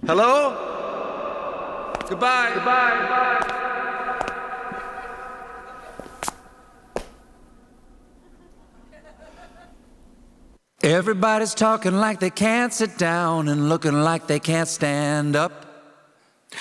Hello? Goodbye. Goodbye. Everybody's talking like they can't sit down and looking like they can't stand up.